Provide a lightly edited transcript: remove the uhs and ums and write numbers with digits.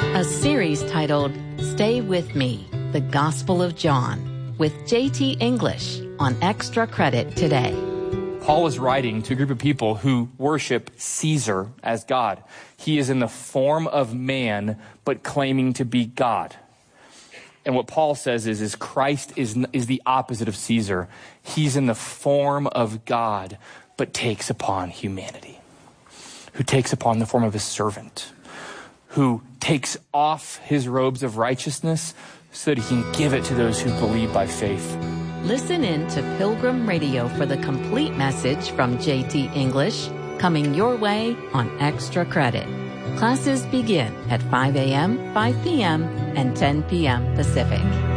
A series titled Stay With Me, The Gospel of John, with J.T. English on Extra Credit today. Paul is writing to a group of people who worship Caesar as God. He is in the form of man, but claiming to be God. And what Paul says is Christ is the opposite of Caesar. He's in the form of God, but takes upon humanity, who takes upon the form of a servant, who takes off his robes of righteousness so that he can give it to those who believe by faith. Listen in to Pilgrim Radio for the complete message from J.T. English, coming your way on Extra Credit. Classes begin at 5 a.m., 5 p.m., and 10 p.m. Pacific.